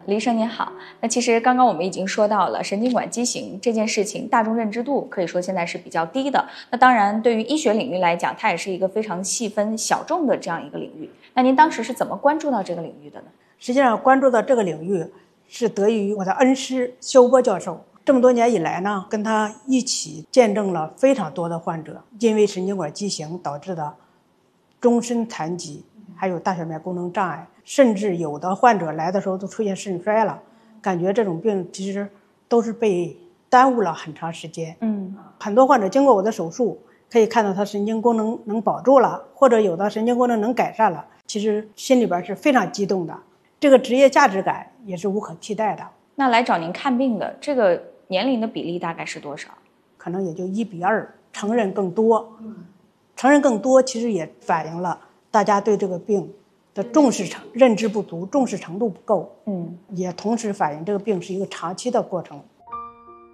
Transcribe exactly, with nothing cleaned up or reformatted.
李医生您好，那其实刚刚我们已经说到了神经管畸形这件事情，大众认知度可以说现在是比较低的。那当然，对于医学领域来讲，它也是一个非常细分小众的这样一个领域。那您当时是怎么关注到这个领域的呢？ 实际上，关注到这个领域是得益于我的恩师肖波教授。这么多年以来呢，跟他一起见证了非常多的患者因为神经管畸形导致的终身残疾，还有大小面功能障碍，甚至有的患者来的时候都出现肾衰了。感觉这种病其实都是被耽误了很长时间。 嗯， 很多患者经过我的手术，可以看到他神经功能能保住了，或者有的神经功能能改善了，其实心里边是非常激动的。这个职业价值感也是无可替代的。 那来找您看病的这个年龄的比例大概是多少？ 可能也就一比二，成人更多。成人更多，其实也反映了大家对这个病的重视程认知不足，重视程度不够。 嗯， 也同时反映这个病是一个长期的过程。